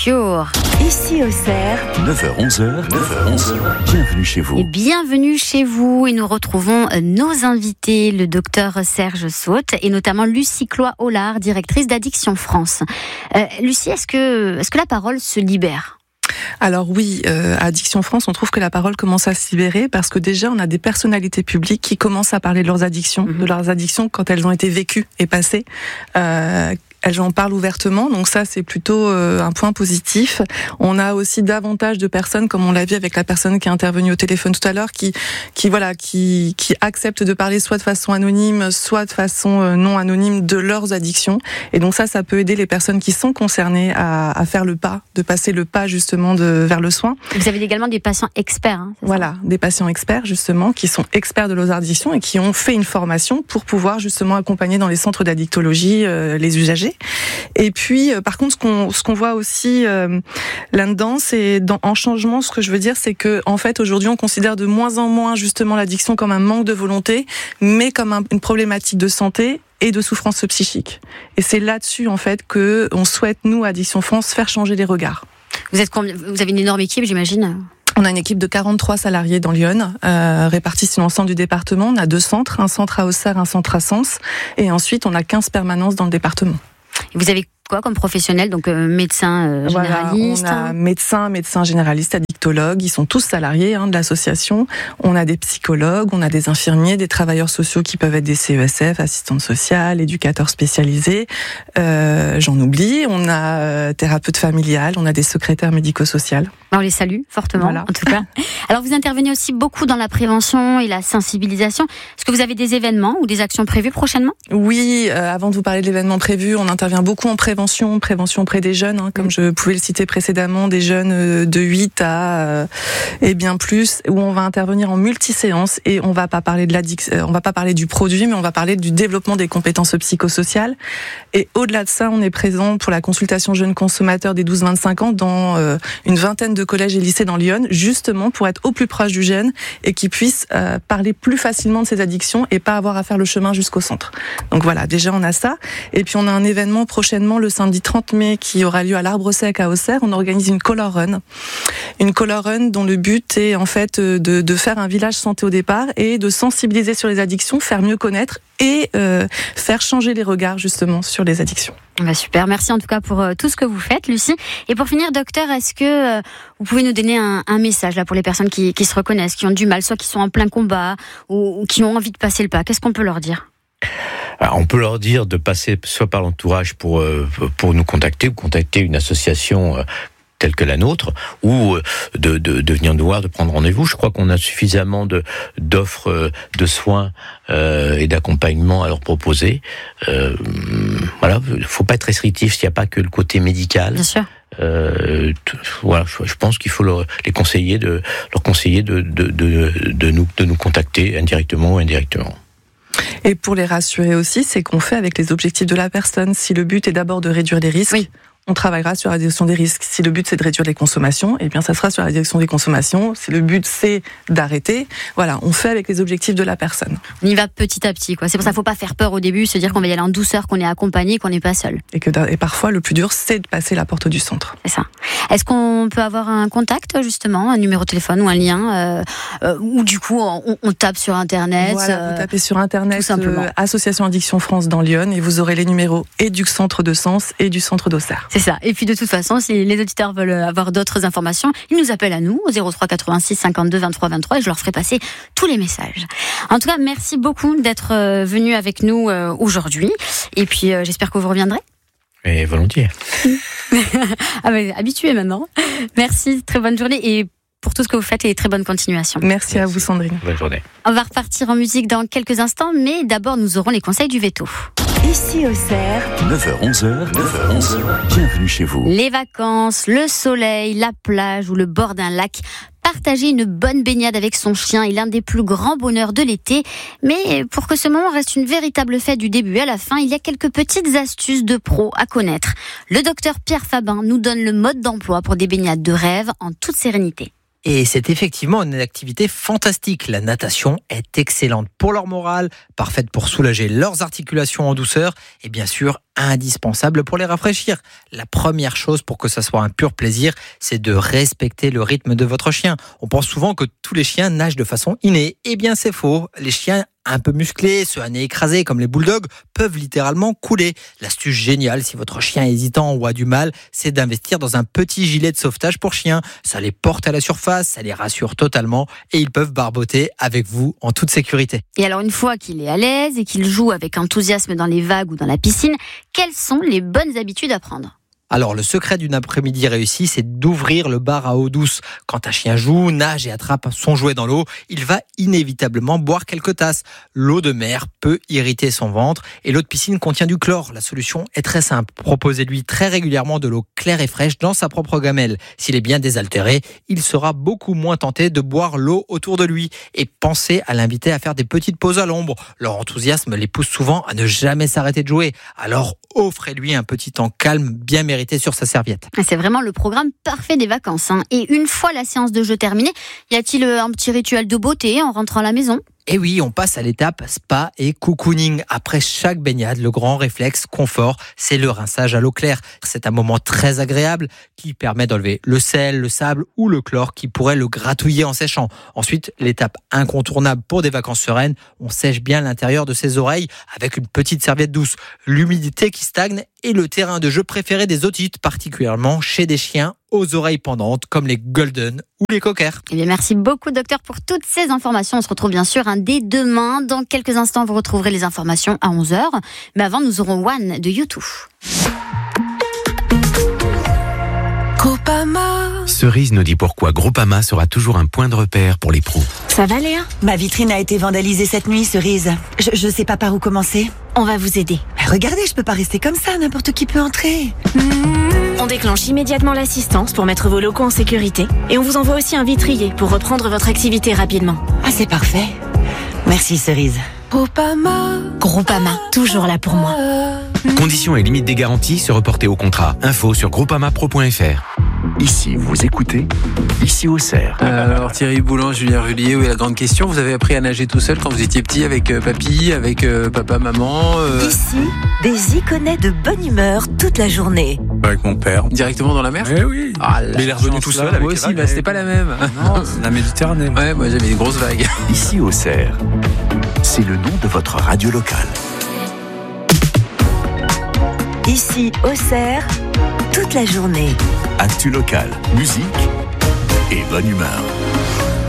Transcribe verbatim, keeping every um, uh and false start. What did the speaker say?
Cure. Ici Auxerre, neuf heures onze, neuf heures onze, bienvenue chez vous. Et bienvenue chez vous et nous retrouvons nos invités, le docteur Serge Saute et notamment Lucie Cloy-Hollard, directrice d'Addiction France. Euh, Lucie, est-ce que, est-ce que la parole se libère ? Alors oui, euh, à Addiction France, on trouve que la parole commence à se libérer parce que déjà, on a des personnalités publiques qui commencent à parler de leurs addictions, mmh. de leurs addictions quand elles ont été vécues et passées. Euh, Elles en parlent ouvertement, donc ça c'est plutôt euh, un point positif. On a aussi davantage de personnes, comme on l'a vu avec la personne qui est intervenue au téléphone tout à l'heure, qui, qui voilà, qui, qui acceptent de parler soit de façon anonyme, soit de façon euh, non anonyme de leurs addictions. Et donc ça, ça peut aider les personnes qui sont concernées à, à faire le pas, de passer le pas justement de vers le soin. Vous avez également des patients experts, hein, c'est voilà, ça ? Des patients experts justement qui sont experts de leurs addictions et qui ont fait une formation pour pouvoir justement accompagner dans les centres d'addictologie euh, les usagers. Et puis, euh, par contre, ce qu'on ce qu'on voit aussi euh, là-dedans, c'est dans, en changement. Ce que je veux dire, c'est que en fait, aujourd'hui, on considère de moins en moins justement l'addiction comme un manque de volonté, mais comme un, une problématique de santé et de souffrance psychique. Et c'est là-dessus en fait que on souhaite nous, Addiction France, faire changer les regards. Vous êtes combien ? Vous avez une énorme équipe, j'imagine ? On a une équipe de quarante-trois salariés dans Lyon, euh, répartis sur l'ensemble du département. On a deux centres, un centre à Auxerre, un centre à Sens, et ensuite on a quinze permanences dans le département. Et vous avez quoi comme professionnel ? Donc euh, médecin euh, généraliste. Voilà, on a médecins, médecins généralistes, addictologues. Ils sont tous salariés hein, de l'association. On a des psychologues, on a des infirmiers, des travailleurs sociaux qui peuvent être des C E S F, assistantes sociales, éducateurs spécialisés. Euh, j'en oublie. On a euh, thérapeute familial, on a des secrétaires médico-sociales. On les salue fortement, voilà. En tout cas. Alors vous intervenez aussi beaucoup dans la prévention et la sensibilisation. Est-ce que vous avez des événements ou des actions prévues prochainement ? Oui, euh, avant de vous parler de l'événement prévu, on intervient beaucoup en prévention, prévention auprès des jeunes, hein, comme je pouvais le citer précédemment, des jeunes de huit à euh, et bien plus, où on va intervenir en multiséance et on va pas parler de l'addiction, on va pas parler du produit, mais on va parler du développement des compétences psychosociales. Et au-delà de ça, on est présent pour la consultation jeunes consommateurs des douze vingt-cinq ans dans euh, une vingtaine de collèges et lycées dans Lyon, justement pour être au plus proche du jeune et qu'il puisse euh, parler plus facilement de ses addictions et pas avoir à faire le chemin jusqu'au centre. Donc voilà, déjà on a ça. Et puis on a un événement prochainement le samedi trente mai qui aura lieu à l'Arbre Sec à Auxerre. On organise une color run. Une color run dont le but est en fait de, de faire un village santé au départ et de sensibiliser sur les addictions, faire mieux connaître et euh, faire changer les regards justement sur les addictions. Bah super, merci en tout cas pour euh, tout ce que vous faites, Lucie. Et pour finir, docteur, est-ce que euh, vous pouvez nous donner un, un message là pour les personnes qui, qui se reconnaissent, qui ont du mal, soit qui sont en plein combat ou, ou qui ont envie de passer le pas ? Qu'est-ce qu'on peut leur dire ? Alors, on peut leur dire de passer soit par l'entourage pour euh, pour nous contacter ou contacter une association euh, telle que la nôtre, ou de, de, de venir nous voir, de prendre rendez-vous. Je crois qu'on a suffisamment de, d'offres de soins euh, et d'accompagnement à leur proposer. Euh, voilà, il faut pas être restrictif s'il n'y a pas que le côté médical. Bien sûr. Euh, t- voilà, je, je pense qu'il faut leur, les conseiller de leur conseiller de, de, de, de nous de nous contacter indirectement ou indirectement. Et pour les rassurer aussi, c'est qu'on fait avec les objectifs de la personne. Si le but est d'abord de réduire les risques, oui. on travaillera sur la réduction des risques. Si le but c'est de réduire les consommations, eh bien ça sera sur la réduction des consommations. Si le but c'est d'arrêter, voilà, on fait avec les objectifs de la personne. On y va petit à petit, quoi. C'est pour ça qu'il ne faut pas faire peur au début, se dire qu'on va y aller en douceur, qu'on est accompagné, qu'on n'est pas seul. Et que et parfois le plus dur c'est de passer la porte du centre. C'est ça. Est-ce qu'on peut avoir un contact justement, un numéro de téléphone ou un lien, euh, euh, ou du coup on, on tape sur internet. Voilà, euh, vous tapez sur internet tout simplement. Euh, Association Addiction France dans Lyon et vous aurez les numéros et du centre de Sens et du centre d'Auxerre. C'est ça. Et puis de toute façon, si les auditeurs veulent avoir d'autres informations, ils nous appellent à nous au zéro trois quatre-vingt-six cinquante-deux vingt-trois vingt-trois et je leur ferai passer tous les messages. En tout cas, merci beaucoup d'être venu avec nous aujourd'hui. Et puis j'espère que vous reviendrez. Et volontiers. Ah ben, habitué maintenant. Merci, très bonne journée et pour tout ce que vous faites et très bonne continuation. Merci, Merci. à vous Sandrine. Bonne journée. On va repartir en musique dans quelques instants, mais d'abord nous aurons les conseils du veto. Ici Auxerre, neuf heures onze, neuf heures onze, bienvenue chez vous. Les vacances, le soleil, la plage ou le bord d'un lac. Partager une bonne baignade avec son chien est l'un des plus grands bonheurs de l'été. Mais pour que ce moment reste une véritable fête du début à la fin, il y a quelques petites astuces de pro à connaître. Le docteur Pierre Fabin nous donne le mode d'emploi pour des baignades de rêve en toute sérénité. Et c'est effectivement une activité fantastique. La natation est excellente pour leur morale, parfaite pour soulager leurs articulations en douceur et bien sûr indispensable pour les rafraîchir. La première chose pour que ça soit un pur plaisir, c'est de respecter le rythme de votre chien. On pense souvent que tous les chiens nagent de façon innée. Eh bien c'est faux. Les chiens un peu musclés, ceux à nez écrasé comme les bulldogs, peuvent littéralement couler. L'astuce géniale, si votre chien est hésitant ou a du mal, c'est d'investir dans un petit gilet de sauvetage pour chiens. Ça les porte à la surface, ça les rassure totalement et ils peuvent barboter avec vous en toute sécurité. Et alors une fois qu'il est à l'aise et qu'il joue avec enthousiasme dans les vagues ou dans la piscine, quelles sont les bonnes habitudes à prendre ? Alors, le secret d'une après-midi réussie, c'est d'ouvrir le bar à eau douce. Quand un chien joue, nage et attrape son jouet dans l'eau, il va inévitablement boire quelques tasses. L'eau de mer peut irriter son ventre et l'eau de piscine contient du chlore. La solution est très simple. Proposez-lui très régulièrement de l'eau claire et fraîche dans sa propre gamelle. S'il est bien désaltéré, il sera beaucoup moins tenté de boire l'eau autour de lui. Et pensez à l'inviter à faire des petites pauses à l'ombre. Leur enthousiasme les pousse souvent à ne jamais s'arrêter de jouer. Alors, offrez-lui un petit temps calme, bien mérité sur sa serviette. C'est vraiment le programme parfait des vacances. Hein. Et une fois la séance de jeu terminée, y a-t-il un petit rituel de beauté en rentrant à la maison ? Et oui, on passe à l'étape spa et cocooning. Après chaque baignade, le grand réflexe confort, c'est le rinçage à l'eau claire. C'est un moment très agréable qui permet d'enlever le sel, le sable ou le chlore qui pourrait le gratouiller en séchant. Ensuite, l'étape incontournable pour des vacances sereines, on sèche bien l'intérieur de ses oreilles avec une petite serviette douce. L'humidité qui stagne est le terrain de jeu préféré des otites, particulièrement chez des chiens aux oreilles pendantes comme les golden ou les cockers. Eh bien, merci beaucoup docteur pour toutes ces informations. On se retrouve bien sûr hein, dès demain. Dans quelques instants, vous retrouverez les informations à onze heures. Mais avant, nous aurons One de U deux. Groupama. Cerise nous dit pourquoi Groupama sera toujours un point de repère pour les pros. Ça va Léa ? Ma vitrine a été vandalisée cette nuit, Cerise. Je, je sais pas par où commencer. On va vous aider. Mais regardez, je peux pas rester comme ça, n'importe qui peut entrer. On déclenche immédiatement l'assistance pour mettre vos locaux en sécurité. Et on vous envoie aussi un vitrier pour reprendre votre activité rapidement. Ah, c'est parfait. Merci, Cerise. Groupama. Groupama, toujours là pour moi. Conditions et limites des garanties se reporter au contrat. Info sur groupamapro point f r. Ici, vous écoutez, ici au Cerf. Alors Thierry Boulan, Julien Rullier, oui, la grande question, vous avez appris à nager tout seul quand vous étiez petit avec euh, papy, avec euh, papa, maman euh... Ici, des iconais de bonne humeur toute la journée. Avec mon père. Directement dans la mer ? Eh oui. Ah, mais il est revenu tout seul avec moi aussi, les bah, c'était pas la même. Non, c'est la Méditerranée. Ouais, moi j'avais des grosses vagues. Ici au Cerf, c'est le nom de votre radio locale. Ici, au Cerf, toute la journée. Actu locale, musique et bonne humeur.